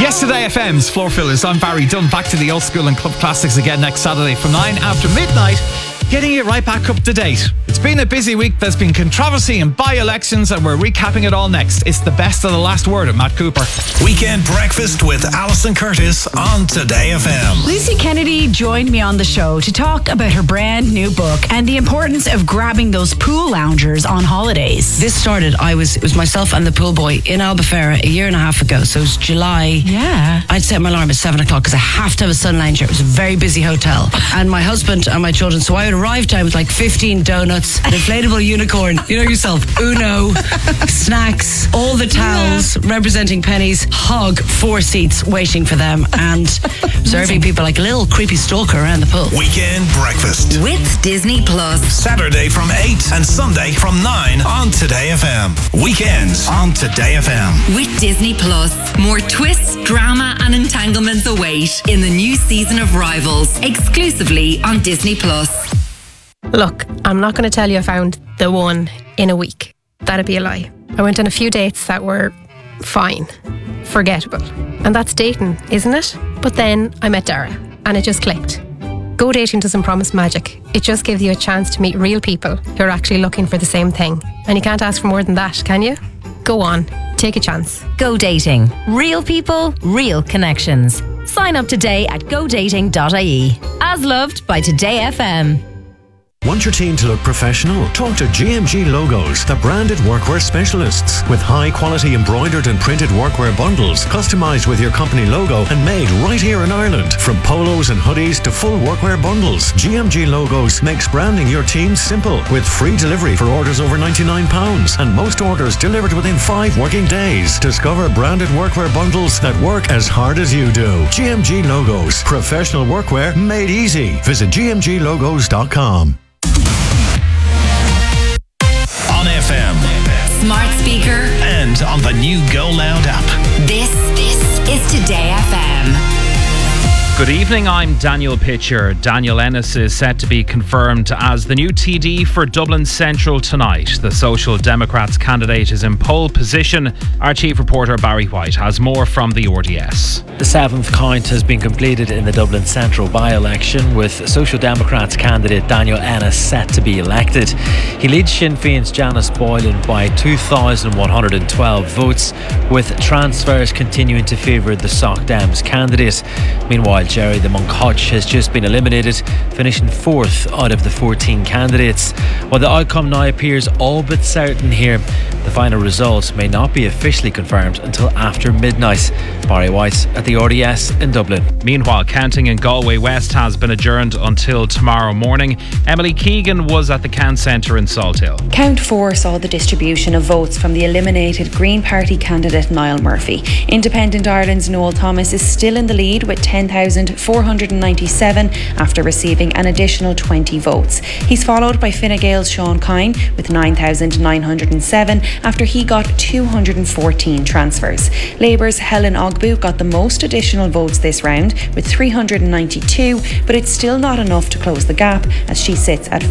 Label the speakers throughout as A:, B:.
A: Yesterday FM's Floor Fillers. I'm Barry Dunn. Back to the old school and club classics again next Saturday from 9 after midnight. Getting it right back up to date. It's been a busy week. There's been controversy and by-elections, and we're recapping it all next. It's the best of the last word of Matt Cooper.
B: Weekend breakfast with Alison Curtis on Today FM.
C: Lucy Kennedy joined me on the show to talk about her brand new book and the importance of grabbing those pool loungers on holidays.
D: This started, it was myself and the pool boy in Albufeira a year and a half ago. So it was July.
C: Yeah.
D: I'd set my alarm at 7 o'clock because I have to have a sun lounger. It was a very busy hotel. And my husband and my children, so I would arrive time with like 15 donuts, an inflatable unicorn, you know yourself, Uno, snacks, all the towels representing pennies, hug 4 seats waiting for them, and serving people like a little creepy stalker around the pool.
B: Weekend breakfast
E: with Disney Plus.
B: Saturday from 8 and Sunday from 9 on Today FM. Weekends on Today FM.
E: With Disney Plus. More twists, drama and entanglements await in the new season of Rivals, exclusively on Disney Plus.
F: Look, I'm not going to tell you I found the one in a week. That'd be a lie. I went on a few dates that were fine, forgettable. And that's dating, isn't it? But then I met Dara and it just clicked. Go dating doesn't promise magic. It just gives you a chance to meet real people who are actually looking for the same thing. And you can't ask for more than that, can you? Go on, take a chance.
G: Go Dating. Real people, real connections. Sign up today at godating.ie. As loved by Today FM.
H: Want your team to look professional? Talk to GMG Logos, the branded workwear specialists. With high-quality embroidered and printed workwear bundles, customised with your company logo and made right here in Ireland. From polos and hoodies to full workwear bundles, GMG Logos makes branding your team simple, with free delivery for orders over £99 and most orders delivered within 5 working days. Discover branded workwear bundles that work as hard as you do. GMG Logos, professional workwear made easy. Visit gmglogos.com.
B: On FM,
E: Smart speaker,
B: and on the new Go Loud app.
E: This is Today FM.
I: Good evening, I'm Daniel Pitcher. Daniel Ennis is set to be confirmed as the new TD for Dublin Central tonight. The Social Democrats candidate is in pole position. Our chief reporter Barry White has more from the RDS.
J: The 7th count has been completed in the Dublin Central by-election, with Social Democrats candidate Daniel Ennis set to be elected. He leads Sinn Féin's Janice Boylan by 2,112 votes, with transfers continuing to favour the Soc Dems candidate. Meanwhile, Jerry the Monk Hodge has just been eliminated, finishing 4th out of the 14 candidates. While the outcome now appears all but certain here, the final results may not be officially confirmed until after midnight. Barry White at the RDS in Dublin.
I: Meanwhile, counting in Galway West has been adjourned until tomorrow morning. Emily Keegan was at the Count Centre in Salthill.
K: Count 4 saw the distribution of votes from the eliminated Green Party candidate Niall Murphy. Independent Ireland's Noel Thomas is still in the lead with 10,497 after receiving an additional 20 votes. He's followed by Fine Gael's Sean Kine with 9,907 after he got 214 transfers. Labour's Helen Ogbu got the most additional votes this round with 392, but it's still not enough to close the gap as she sits at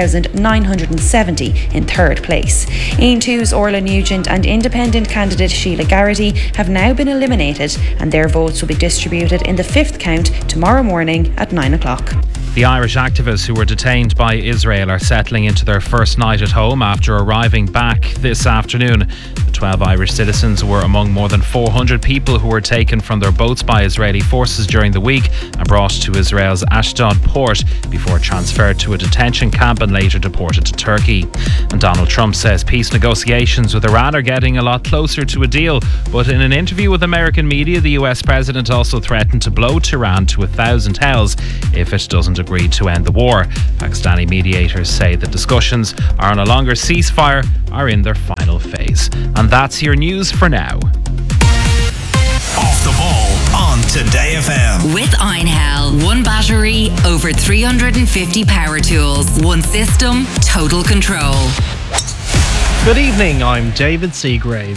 K: 5,970 in 3rd place. Aontú's 2's Orla Nugent and independent candidate Sheila Garrity have now been eliminated, and their votes will be distributed in the 5th count tomorrow morning at 9 o'clock.
I: The Irish activists who were detained by Israel are settling into their first night at home after arriving back this afternoon. The 12 Irish citizens were among more than 400 people who were taken from their boats by Israeli forces during the week and brought to Israel's Ashdod port before transferred to a detention camp and later deported to Turkey. And Donald Trump says peace negotiations with Iran are getting a lot closer to a deal. But in an interview with American media, the US president also threatened to blow Tehran to 1,000 hells if it doesn't agree to end the war. Pakistani mediators say the discussions are on a longer ceasefire are in their final phase. And that's your news for now.
B: Off the ball on Today FM.
E: With Einhell, one battery, over 350 power tools, one system, total control.
L: Good evening, I'm David Seagrave.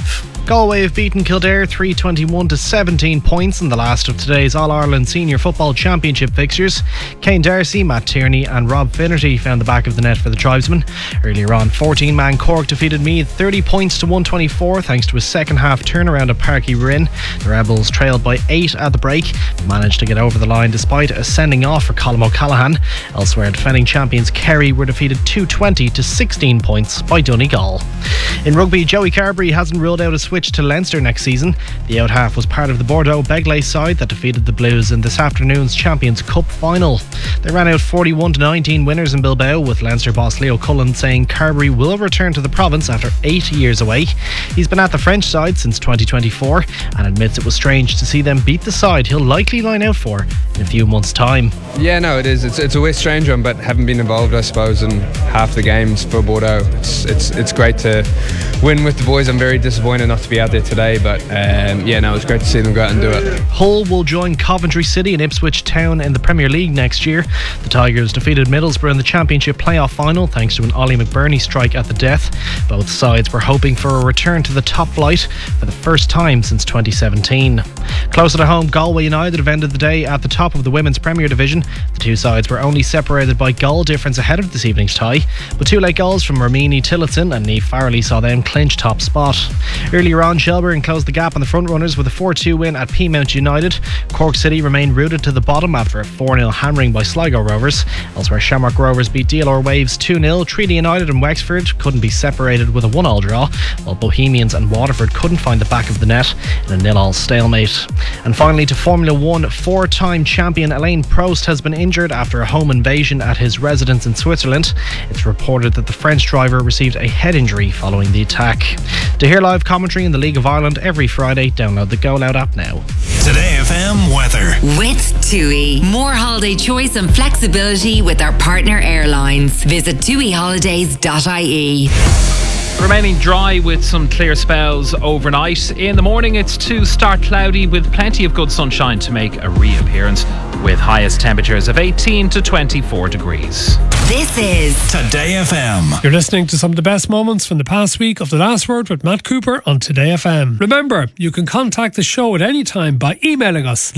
L: Galway have beaten Kildare 321 to 17 points in the last of today's All-Ireland Senior Football Championship fixtures. Kane Darcy, Matt Tierney and Rob Finnerty found the back of the net for the tribesmen. Earlier on, 14-man Cork defeated Meath 30 points to 124 thanks to a second half turnaround at Páirc Uí Rinn. The Rebels trailed by 8 at the break, managed to get over the line despite a sending off for Colm O'Callaghan. Elsewhere, defending champions Kerry were defeated 220 to 16 points by Donegal. In rugby, Joey Carberry hasn't ruled out a switch to Leinster next season. The out half was part of the Bordeaux Begley side that defeated the Blues in this afternoon's Champions Cup final. They ran out 41 to 19 winners in Bilbao, with Leinster boss Leo Cullen saying Carberry will return to the province after 8 years away. He's been at the French side since 2024 and admits it was strange to see them beat the side he'll likely line out for in a few months' time.
M: Yeah, no, it is. It's a weird, strange one, but having been involved, I suppose, in half the games for Bordeaux, it's great to win with the boys. I'm very disappointed not to be out there today, but it's great to see them go out and do it.
L: Hull will join Coventry City and Ipswich Town in the Premier League next year. The Tigers defeated Middlesbrough in the Championship playoff final thanks to an Ollie McBurney strike at the death. Both sides were hoping for a return to the top flight for the first time since 2017. Closer to home, Galway United have ended the day at the top of the Women's Premier Division. The two sides were only separated by goal difference ahead of this evening's tie, but two late goals from Romini Tillotson and Niamh Farrelly saw them clinch top spot. Earlier on, Shelbourne closed the gap on the front runners with a 4-2 win at Peamount United. Cork City remained rooted to the bottom after a 4-0 hammering by Sligo Rovers. Elsewhere, Shamrock Rovers beat DLR Waves 2-0. Treaty United and Wexford couldn't be separated with a 1-1 draw, while Bohemians and Waterford couldn't find the back of the net in a 0-0 stalemate. And finally, to Formula 1, 4-time champion Alain Prost has been injured after a home invasion at his residence in Switzerland. It's reported that the French driver received a head injury following the attack. To hear live commentary in the League of Ireland every Friday, download the Go Loud app now.
B: Today FM weather.
E: With TUI. More holiday choice and flexibility with our partner airlines. Visit tuiholidays.ie.
I: Remaining dry with some clear spells overnight. In the morning, it's to start cloudy with plenty of good sunshine to make a reappearance, with highest temperatures of 18 to 24 degrees.
E: This is
B: Today FM.
N: You're listening to some of the best moments from the past week of The Last Word with Matt Cooper on Today FM. Remember, you can contact the show at any time by emailing us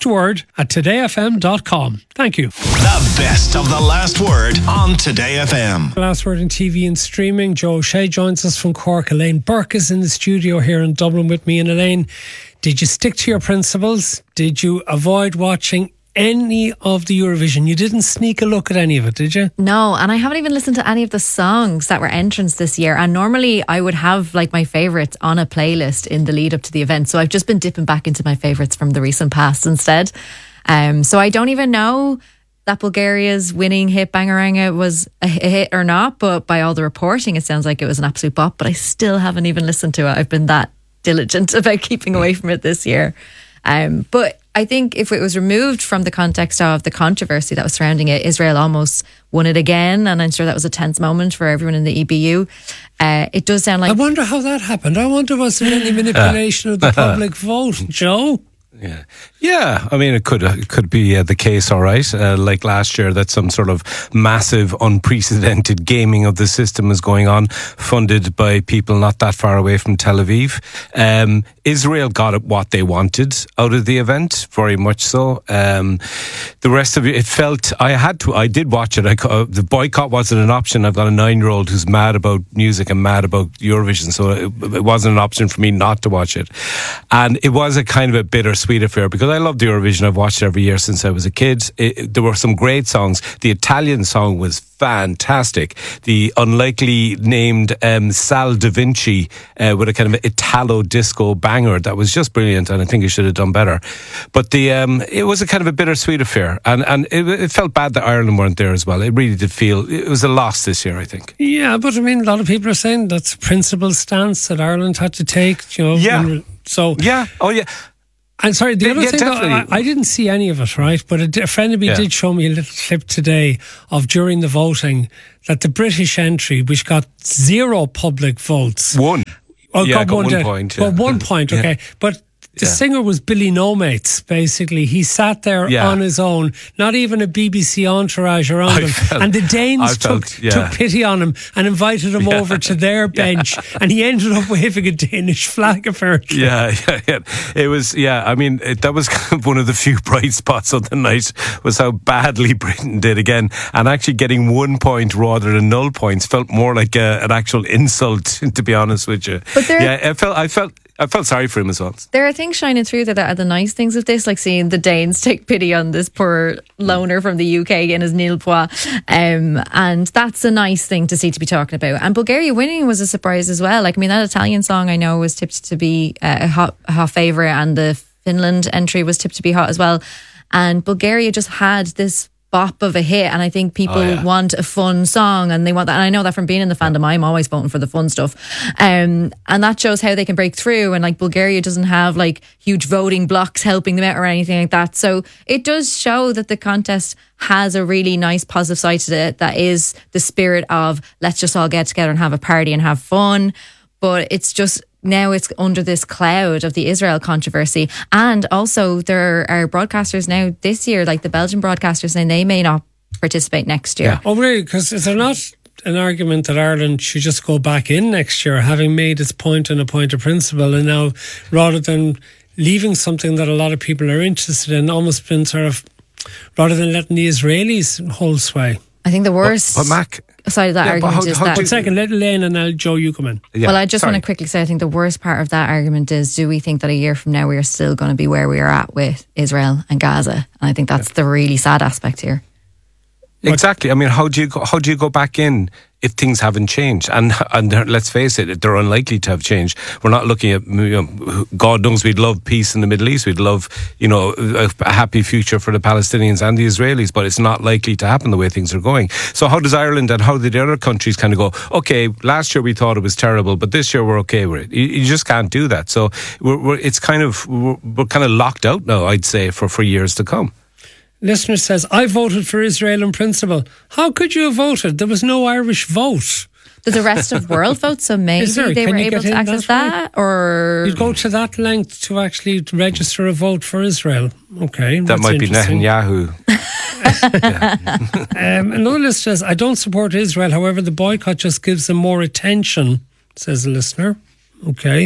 N: lastword@todayfm.com. Thank you.
B: The best of The Last Word on Today FM.
N: The Last Word in TV and streaming. Joe O'Shea joins us from Cork. Elaine Burke is in the studio here in Dublin with me. And Elaine, did you stick to your principles? Did you avoid watching any of the Eurovision? You didn't sneak a look at any of it, did you?
O: No, and I haven't even listened to any of the songs that were entrants this year. And normally I would have like my favourites on a playlist in the lead up to the event. So I've just been dipping back into my favourites from the recent past instead. So I don't even know that Bulgaria's winning hit Bangaranga was a hit or not, but by all the reporting it sounds like it was an absolute bop, but I still haven't even listened to it. I've been that diligent about keeping away from it this year. But I think if it was removed from the context of the controversy that was surrounding it, Israel almost won it again, and I'm sure that was a tense moment for everyone in the EBU. It does sound like...
N: I wonder how that happened. I wonder, was there any manipulation of the public vote, Joe?
P: Yeah. I mean, it could be the case, all right. Like last year, that some sort of massive, unprecedented gaming of the system is going on, funded by people not that far away from Tel Aviv. Israel got what they wanted out of the event, very much so. The rest of it felt, I did watch it. The boycott wasn't an option. I've got a 9-year-old who's mad about music and mad about Eurovision, so it wasn't an option for me not to watch it. And it was a kind of a bittersweet affair because I love the Eurovision. I've watched it every year since I was a kid. There were some great songs. The Italian song was fantastic. The unlikely named Sal Da Vinci with a kind of Italo disco banger that was just brilliant, and I think it should have done better. But it was a kind of a bittersweet affair, and it felt bad that Ireland weren't there as well. It really did feel it was a loss this year, I think.
N: Yeah, but I mean, a lot of people are saying that's a principled stance that Ireland had to take. You know,
P: yeah.
N: So
P: yeah, oh yeah.
N: And sorry, the other thing, though, I didn't see any of it, right? But a friend of me did show me a little clip today of during the voting that the British entry, which got 0 public votes,
P: got 1 point.
N: Well, 1 point, okay. But The singer was Billy No Mates, basically. He sat there on his own, not even a BBC entourage around him. And the Danes took pity on him and invited him over to their bench. And he ended up waving a Danish flag, apparently.
P: Yeah. It was, I mean, that was kind of one of the few bright spots of the night, was how badly Britain did again. And actually getting 1 point rather than 0 points felt more like an actual insult, to be honest with you.
O: But
P: I felt sorry for him as well.
O: There are things shining through that are the nice things of this, like seeing the Danes take pity on this poor loner from the UK in his Nil Pois. And that's a nice thing to see, to be talking about. And Bulgaria winning was a surprise as well. Like, I mean, that Italian song I know was tipped to be a hot favourite, and the Finland entry was tipped to be hot as well. And Bulgaria just had this bop of a hit, and I think people want a fun song, and they want that. And I know that from being in the fandom, I'm always voting for the fun stuff, and that shows how they can break through. And like, Bulgaria doesn't have like huge voting blocks helping them out or anything like that, so it does show that the contest has a really nice positive side to it, that is the spirit of let's just all get together and have a party and have fun. But it's just, now it's under this cloud of the Israel controversy. And also there are broadcasters now this year, like the Belgian broadcasters, saying they may not participate next year.
N: Oh, really? Because is there not an argument that Ireland should just go back in next year, having made its point and a point of principle, and now, rather than leaving something that a lot of people are interested in, almost been sort of, rather than letting the Israelis hold sway?
O: I think the worst side of that argument is that...
N: 1 second, let Elaine and now Joe, you come in.
O: Well, I just want to quickly say, I think the worst part of that argument is, do we think that a year from now we are still going to be where we are at with Israel and Gaza? And I think that's the really sad aspect here.
P: Exactly. I mean, how do you go back in if things haven't changed? And let's face it, they're unlikely to have changed. We're not looking at, God knows we'd love peace in the Middle East. We'd love, a happy future for the Palestinians and the Israelis, but it's not likely to happen the way things are going. So how does Ireland and how did the other countries kind of go, okay, last year we thought it was terrible, but this year we're okay with it? You just can't do that. So we're kind of locked out now, I'd say, for years to come.
N: Listener says, I voted for Israel in principle. How could you have voted? There was no Irish vote.
O: Did the rest of the world vote? So maybe they were able to access that? Or
N: you'd go to that length to actually register a vote for Israel. Okay.
P: That might be Netanyahu.
N: Another listener says, I don't support Israel. However, the boycott just gives them more attention, says a listener. Okay.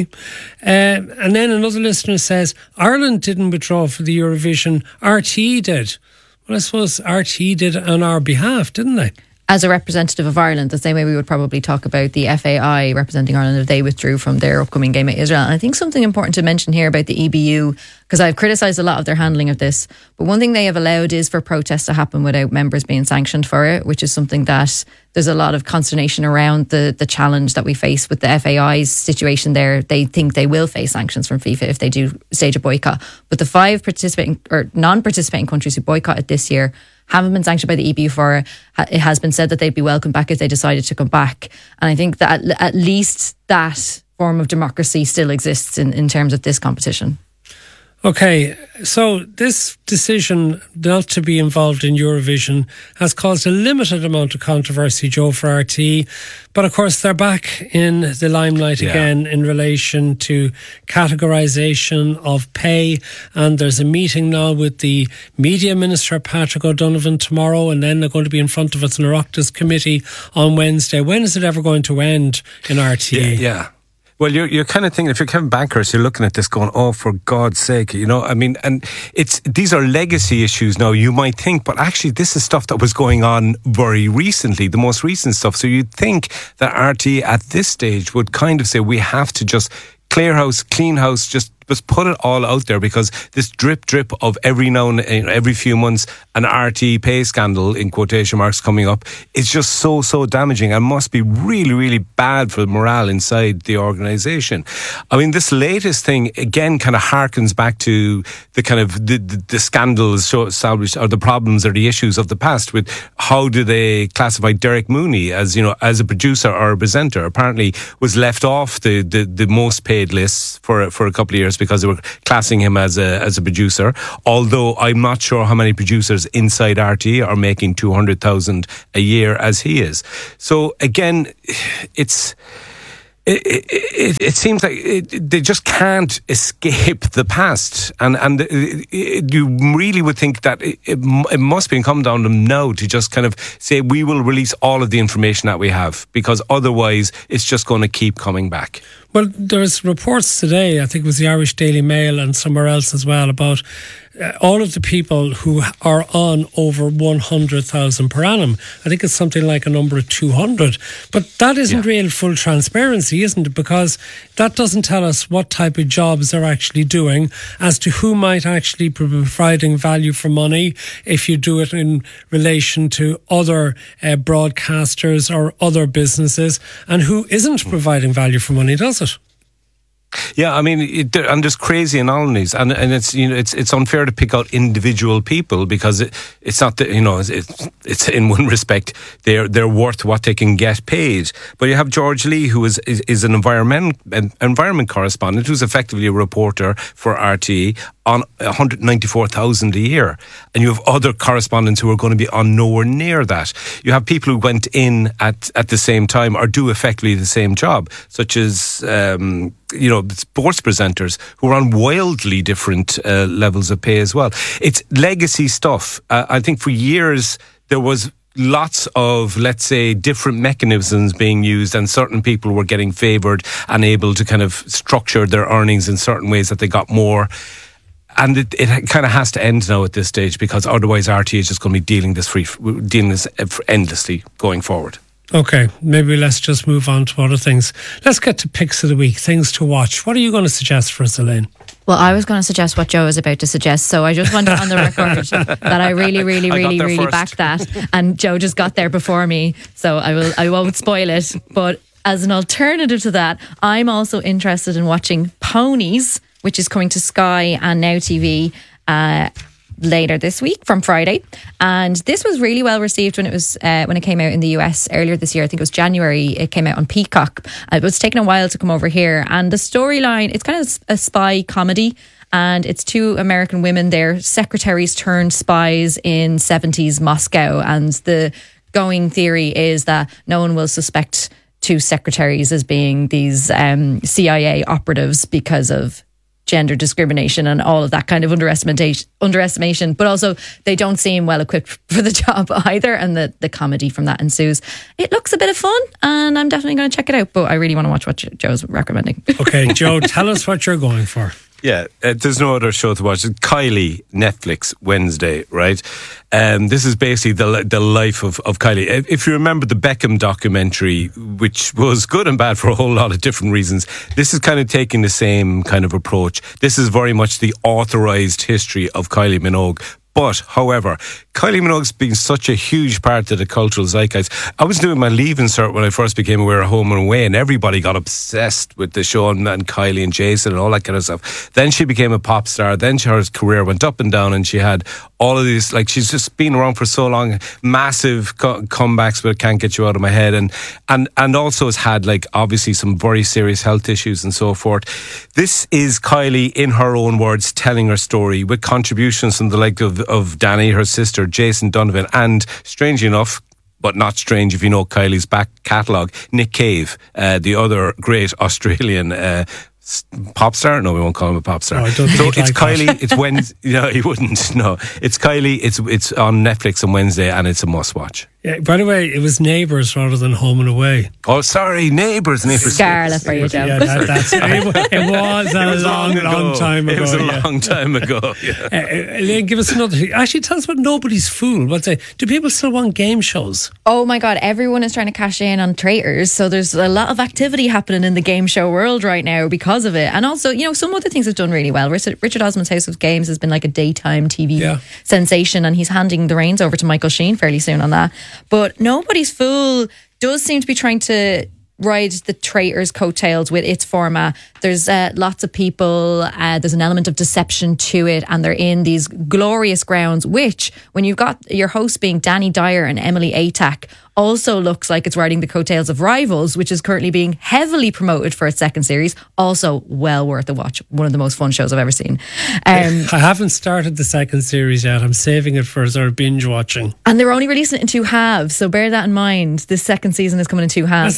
N: And then another listener says, Ireland didn't withdraw for the Eurovision. RTE did. Well, I suppose RTE did on our behalf, didn't they?
O: As a representative of Ireland, the same way we would probably talk about the FAI representing Ireland if they withdrew from their upcoming game at Israel. And I think something important to mention here about the EBU, because I've criticised a lot of their handling of this, but one thing they have allowed is for protests to happen without members being sanctioned for it, which is something that there's a lot of consternation around the challenge that we face with the FAI's situation there. They think they will face sanctions from FIFA if they do stage a boycott. But the 5 participating or non-participating countries who boycotted this year haven't been sanctioned by the EBU for it. It has been said that they'd be welcome back if they decided to come back. And I think that at least that form of democracy still exists in terms of this competition.
N: Okay, so this decision not to be involved in Eurovision has caused a limited amount of controversy, Joe, for RTE. But of course, they're back in the limelight again in relation to categorisation of pay. And there's a meeting now with the Media Minister, Patrick O'Donovan, tomorrow. And then they're going to be in front of us in Oireachtas Committee on Wednesday. When is it ever going to end in RTE?
P: Yeah. Well, you're kind of thinking, if you're Kevin Bankhurst, you're looking at this going, oh, for God's sake, I mean, and these are legacy issues now, you might think, but actually this is stuff that was going on very recently, the most recent stuff. So you'd think that RTE at this stage would kind of say, we have to just clear house, clean house, just put it all out there, because this drip of every few months an RTE pay scandal in quotation marks coming up is just so damaging and must be really, really bad for morale inside the organisation. I mean, this latest thing again kind of harkens back to the kind of the scandals established, or the problems or the issues of the past with how do they classify Derek Mooney as a producer or a presenter. Apparently was left off the most paid lists for a couple of years because they were classing him as a producer, although I'm not sure how many producers inside RTE are making 200,000 a year as he is. So again, it's it seems like they just can't escape the past, and you really would think that it must be come down to them now to just kind of say we will release all of the information that we have, because otherwise it's just going to keep coming back.
N: Well, there's reports today, I think it was the Irish Daily Mail and somewhere else as well, about all of the people who are on over 100,000 per annum. I think it's something like a number of 200. But that isn't real full transparency, isn't it? Because that doesn't tell us what type of jobs they're actually doing, as to who might actually be providing value for money if you do it in relation to other broadcasters or other businesses, and who isn't providing value for money, does it?
P: Yeah, I mean, and there's crazy anomalies, and it's, you know, it's unfair to pick out individual people, because it's not that, you know, it's in one respect they're worth what they can get paid. But you have George Lee, who is an environment correspondent, who's effectively a reporter for RTE, on 194,000 a year, and you have other correspondents who are going to be on nowhere near that. You have people who went in at the same time or do effectively the same job, such as sports presenters who are on wildly different levels of pay as well. It's legacy stuff. I think for years there was lots of, let's say, different mechanisms being used, and certain people were getting favoured and able to kind of structure their earnings in certain ways that they got more. And it kind of has to end now at this stage, because otherwise RTE is just going to be dealing this endlessly going forward.
N: Okay, maybe let's just move on to other things. Let's get to picks of the week, things to watch. What are you going to suggest for us, Elaine?
O: Well, I was going to suggest what Joe is about to suggest, so I just wanted on the record that I really back that, and Joe just got there before me, so I won't spoil it. But as an alternative to that, I'm also interested in watching Ponies, which is coming to Sky and Now TV later this week from Friday. And this was really well received when it came out in the US earlier this year. I think it was January. It came out on Peacock. It was taking a while to come over here. And the storyline, it's kind of a spy comedy. And it's two American women. They're secretaries turned spies in 70s Moscow. And the going theory is that no one will suspect two secretaries as being these CIA operatives because of gender discrimination and all of that kind of underestimation, but also they don't seem well equipped for the job either, and the comedy from that ensues. It looks a bit of fun, and I'm definitely going to check it out, but I really want to watch what Joe's recommending.
N: Okay, Joe, tell us what you're going for.
P: Yeah, there's no other show to watch. It's Kylie, Netflix, Wednesday, right? This is basically the life of Kylie. If you remember the Beckham documentary, which was good and bad for a whole lot of different reasons, this is kind of taking the same kind of approach. This is very much the authorised history of Kylie Minogue. But, however, Kylie Minogue's been such a huge part of the cultural zeitgeist. I was doing my Leave Insert when I first became aware of Home and Away, and everybody got obsessed with the show and Kylie and Jason and all that kind of stuff. Then she became a pop star. Then her career went up and down, and she had all of these, like, she's just been around for so long, massive comebacks, but Can't Get You Out of My Head, and also has had, like, obviously some very serious health issues and so forth. This is Kylie, in her own words, telling her story with contributions from the like of Danny, her sister, Jason Donovan, and strangely enough, but not strange if you know Kylie's back catalogue, Nick Cave, the other great Australian pop star. No, we won't call him a pop star.
N: No, I don't
P: so
N: think
P: it's
N: like
P: Kylie.
N: that.
P: It's Wednesday. No, he wouldn't. No, it's Kylie. It's on Netflix on Wednesday, and it's a must watch.
N: Yeah, by the way, it was Neighbours rather than Home and Away.
P: Oh, sorry, Neighbours.
O: Scarlet for you, Joe.
N: Yeah, it was a long time ago.
P: It was a long time ago. Yeah.
N: Elaine, give us another. Actually, tell us about Nobody's Fool. Do people still want game shows?
O: Oh my God, everyone is trying to cash in on Traitors. So there's a lot of activity happening in the game show world right now because of it. And also, you know, some other things have done really well. Richard Osman's House of Games has been like a daytime TV sensation, and he's handing the reins over to Michael Sheen fairly soon on that. But Nobody's Fool does seem to be trying to ride the Traitors' coattails with its format. There's lots of people, there's an element of deception to it, and they're in these glorious grounds, which, when you've got your hosts being Danny Dyer and Emily Atack, also looks like it's riding the coattails of Rivals, which is currently being heavily promoted for its second series. Also well worth a watch. One of the most fun shows I've ever seen.
N: I haven't started the second series yet. I'm saving it for sort of binge watching.
O: And they're only releasing it in two halves, so bear that in mind. This second season is coming in two halves.
N: It's like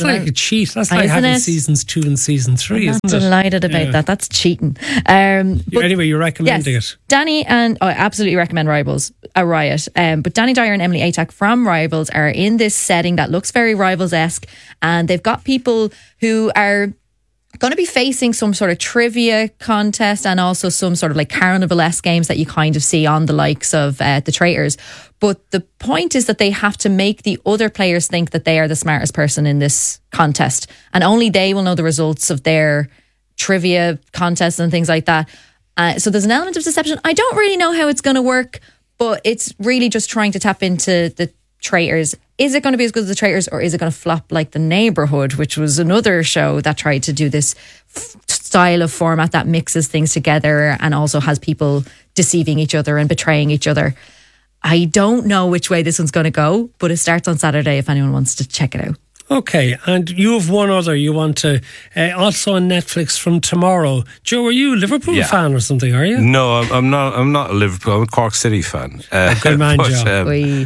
N: cheat. That's like
O: Isn't
N: having
O: it?
N: seasons 2 and season 3,
O: I'm
N: isn't
O: not
N: it?
O: delighted about
N: Yeah.
O: that. That's cheating.
N: Anyway, you're recommending
O: yes,
N: it.
O: Danny and I absolutely recommend Rivals, a riot. But Danny Dyer and Emily Atack from Rivals are in this setting that looks very Rivals-esque, and they've got people who are going to be facing some sort of trivia contest and also some sort of like carnival-esque games that you kind of see on the likes of The Traitors. But the point is that they have to make the other players think that they are the smartest person in this contest, and only they will know the results of their trivia contests and things like that. So there's an element of deception. I don't really know how it's going to work, but it's really just trying to tap into the Traitors. Is it going to be as good as The Traitors, or is it going to flop like The Neighbourhood, which was another show that tried to do this style of format that mixes things together and also has people deceiving each other and betraying each other? I don't know which way this one's going to go, but it starts on Saturday if anyone wants to check it out.
N: Okay, and you have one other you want to, also on Netflix from tomorrow. Joe, are you a Liverpool fan or something, are you?
P: No, I'm not. I'm not a Liverpool. I'm a Cork City fan.
N: Good man,
P: but,
N: Joe.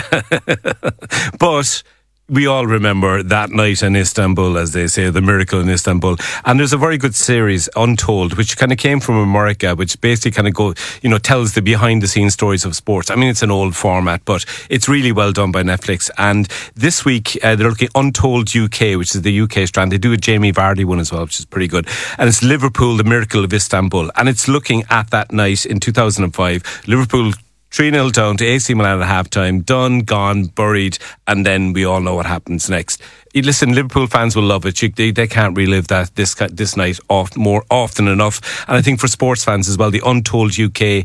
P: But we all remember that night in Istanbul, as they say, the miracle in Istanbul. And there's a very good series, Untold, which kind of came from America, which basically kind of tells the behind the scenes stories of sports. I mean, it's an old format, but it's really well done by Netflix. And this week, they're looking at Untold UK, which is the UK strand. They do a Jamie Vardy one as well, which is pretty good. And it's Liverpool, the miracle of Istanbul. And it's looking at that night in 2005. Liverpool 3-0 down to AC Milan at half-time, done, gone, buried, and then we all know what happens next. Listen, Liverpool fans will love it. They can't relive that this night more often enough. And I think for sports fans as well, the Untold UK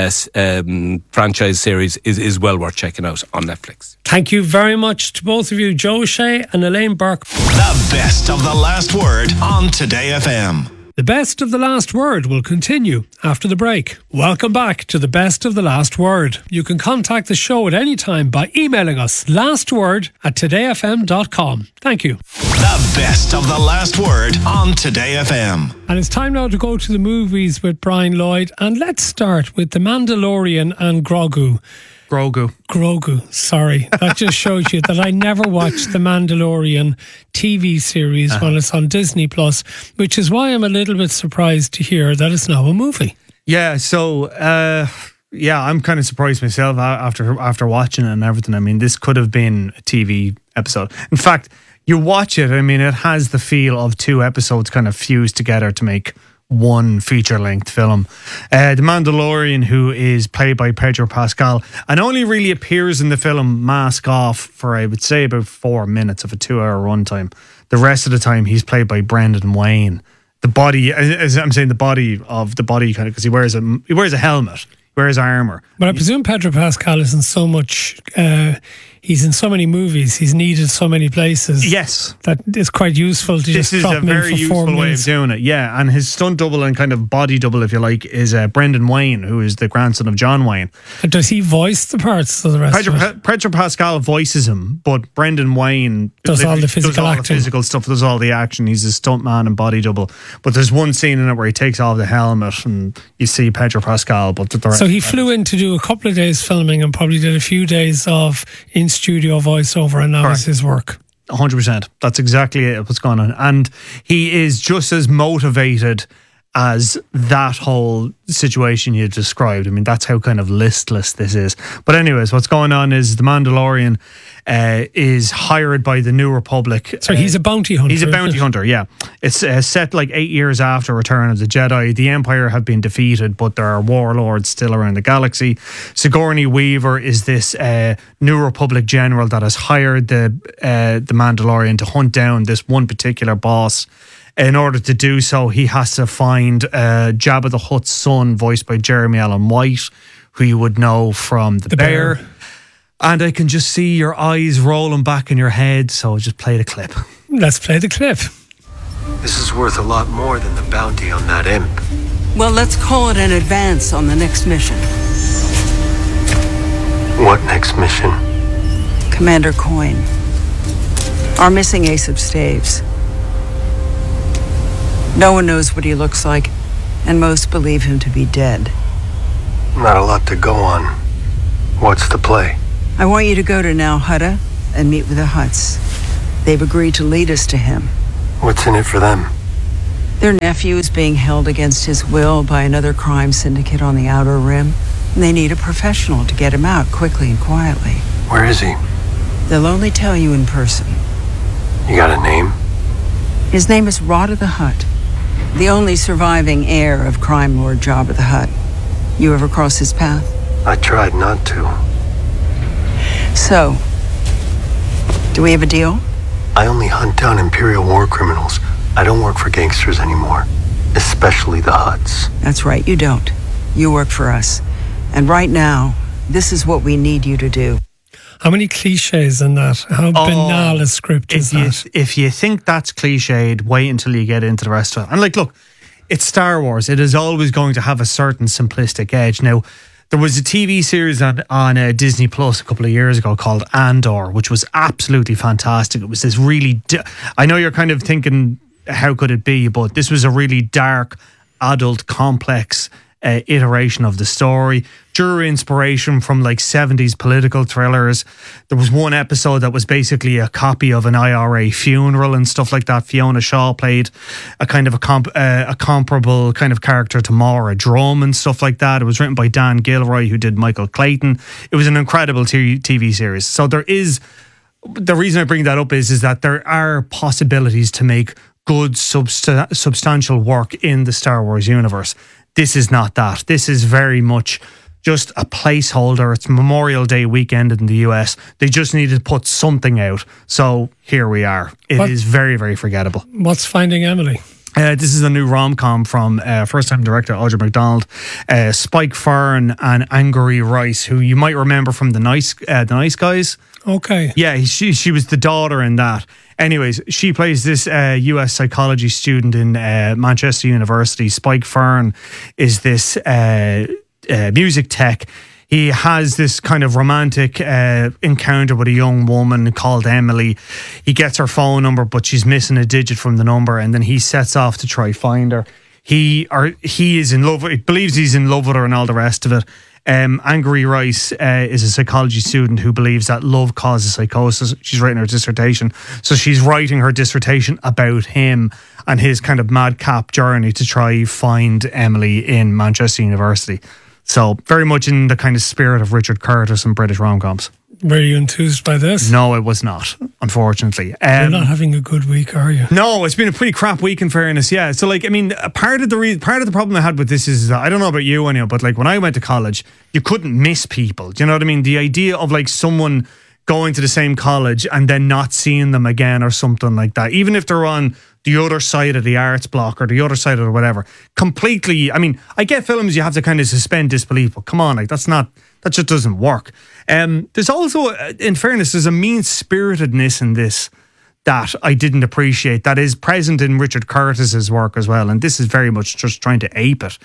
P: franchise series is well worth checking out on Netflix.
N: Thank you very much to both of you, Joe Shea and Elaine Burke.
B: The best of the last word on Today FM.
N: The best of the last word will continue after the break. Welcome back to the best of the last word. You can contact the show at any time by emailing us lastword@todayfm.com. Thank you.
B: The best of the last word on Today FM.
N: And it's time now to go to the movies with Brian Lloyd. And let's start with The Mandalorian and Grogu. Grogu, sorry. That just shows you that I never watched the Mandalorian TV series when it's on Disney Plus, which is why I'm a little bit surprised to hear that it's now a movie.
Q: Yeah, so I'm kind of surprised myself after watching it and everything. I mean, this could have been a TV episode. In fact, you watch it, I mean, it has the feel of two episodes kind of fused together to make one feature-length film. The Mandalorian, who is played by Pedro Pascal and only really appears in the film mask off for, I would say, about 4 minutes of a 2-hour runtime. The rest of the time he's played by Brendan Wayne. The body, as I'm saying, the body kind of, because he wears a helmet, he wears armor.
N: But I presume Pedro Pascal is in so much he's in so many movies, he's needed so many places.
Q: Yes.
N: That is quite useful to just drop him in for 4 minutes. This is a very useful way of doing it, yeah. And his stunt double and kind of body double, if you like, is Brendan Wayne, who is the grandson of John Wayne. And does he voice the parts of the rest of it?
Q: Pedro Pascal voices him, but Brendan Wayne
N: does all the physical acting.
Q: The physical stuff, does all the action. He's a stunt man and body double. But there's one scene in it where he takes off the helmet and you see Pedro Pascal. So
N: he flew in to do a couple of days filming and probably did a few days of in-studio voiceover, and that was his work.
Q: 100%. That's exactly it, what's going on. And he is just as motivated as that whole situation you described. I mean, that's how kind of listless this is. But anyways, what's going on is the Mandalorian is hired by the New Republic.
N: So he's a bounty hunter.
Q: He's a bounty hunter, yeah. It's set like 8 years after Return of the Jedi. The Empire have been defeated, but there are warlords still around the galaxy. Sigourney Weaver is this New Republic general that has hired the Mandalorian to hunt down this one particular boss. In order to do so, he has to find Jabba the Hutt's son, voiced by Jeremy Allen White, who you would know from The Bear. And I can just see your eyes rolling back in your head, so just play the clip.
N: Let's play the clip.
R: This is worth a lot more than the bounty on that imp.
S: Well, let's call it an advance on the next mission.
R: What next mission?
S: Commander Coyne. Our missing ace of staves. No one knows what he looks like, and most believe him to be dead.
R: Not a lot to go on. What's the play?
S: I want you to go to Nal Hutta and meet with the Hutts. They've agreed to lead us to him.
R: What's in it for them?
S: Their nephew is being held against his will by another crime syndicate on the Outer Rim. And they need a professional to get him out quickly and quietly.
R: Where is he?
S: They'll only tell you in person.
R: You got a name?
S: His name is Rod of the Hutt, the only surviving heir of crime lord Jabba the Hutt. You ever cross his path?
R: I tried not to.
S: So, do we have a deal?
R: I only hunt down Imperial war criminals. I don't work for gangsters anymore, especially the Hutts.
S: That's right, you don't. You work for us. And right now, this is what we need you to do.
N: How many cliches in that? How banal a script is that?
Q: If you think that's cliched, wait until you get into the rest of it. And look, it's Star Wars. It is always going to have a certain simplistic edge. Now, there was a TV series on Disney Plus a couple of years ago called Andor, which was absolutely fantastic. It was this really... I know you're kind of thinking, how could it be? But this was a really dark, adult, complex iteration of the story. Drew inspiration from 70s political thrillers. There was one episode that was basically a copy of an IRA funeral and stuff like that. Fiona Shaw played a kind of a comparable kind of character to Maura Drum and stuff like that. It was written by Dan Gilroy, who did Michael Clayton. It was an incredible TV series. So there is... The reason I bring that up is that there are possibilities to make good substantial work in the Star Wars universe. This is not that. This is very much just a placeholder. It's Memorial Day weekend in the US. They just needed to put something out. So here we are. It is very, very forgettable.
N: What's Finding Emily?
Q: This is a new rom-com from first-time director Audra McDonald, Spike Fern and Angourie Rice, who you might remember from The Nice Guys.
N: Okay.
Q: Yeah, she was the daughter in that. Anyways, she plays this US psychology student in Manchester University. Spike Fern is this music tech. He has this kind of romantic encounter with a young woman called Emily. He gets her phone number, but she's missing a digit from the number, and then he sets off to try find her. He is in love. He believes he's in love with her and all the rest of it. Angourie Rice is a psychology student who believes that love causes psychosis. She's writing her dissertation. So she's writing her dissertation about him and his kind of madcap journey to try find Emily in Manchester University. So very much in the kind of spirit of Richard Curtis and British rom-coms.
N: Were you enthused by this?
Q: No, it was not, unfortunately.
N: You're not having a good week, are you?
Q: No, it's been a pretty crap week in fairness, yeah. So part of the problem I had with this is that, I don't know about you anyway, but when I went to college, you couldn't miss people. Do you know what I mean? The idea of someone going to the same college and then not seeing them again or something like that, even if they're on the other side of the arts block or the other side of whatever, completely. I mean, I get films you have to kind of suspend disbelief, but come on, that just doesn't work. There's also, in fairness, there's a mean-spiritedness in this that I didn't appreciate, that is present in Richard Curtis's work as well, and this is very much just trying to ape it.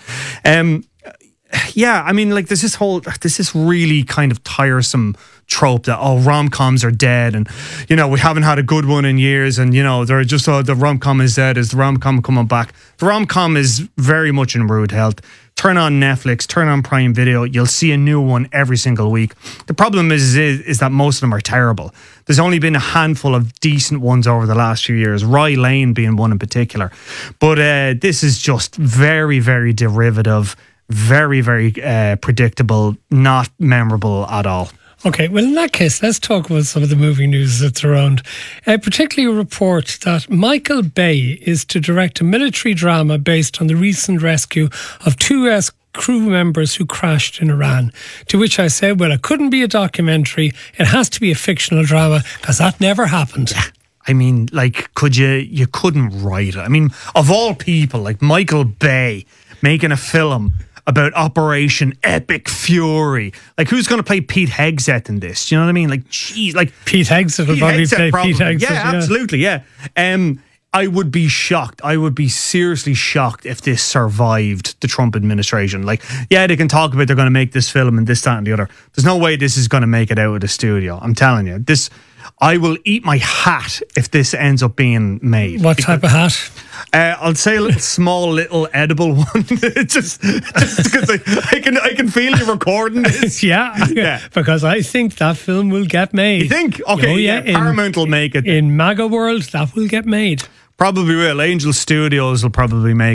Q: Yeah, I mean, there's this really kind of tiresome trope that, rom-coms are dead, and, we haven't had a good one in years, and, they're just, the rom-com is dead. Is the rom-com coming back? The rom-com is very much in rude health. Turn on Netflix, turn on Prime Video, you'll see a new one every single week. The problem is that most of them are terrible. There's only been a handful of decent ones over the last few years, Rye Lane being one in particular. But this is just very, very derivative, very, very predictable, not memorable at all.
N: Okay, well, in that case, let's talk about some of the movie news that's around. Particularly a report that Michael Bay is to direct a military drama based on the recent rescue of two US crew members who crashed in Iran. To which I said, well, it couldn't be a documentary. It has to be a fictional drama, because that never happened.
Q: I mean, you couldn't write it. I mean, of all people, Michael Bay making a film about Operation Epic Fury. Who's going to play Pete Hegseth in this? Do you know what I mean?
N: Pete Hegseth will probably play Pete Hegseth.
Q: Yeah, absolutely, yeah. I would be shocked. I would be seriously shocked if this survived the Trump administration. They can talk about they're going to make this film and this, that, and the other. There's no way this is going to make it out of the studio. I'm telling you. I will eat my hat if this ends up being made.
N: What type of hat?
Q: I'll say a little edible one, just because I can feel you recording this.
N: Yeah, because I think that film will get made.
Q: You think? Okay, Paramount will make it.
N: In MAGA world, that will get made.
Q: Probably will. Angel Studios will probably make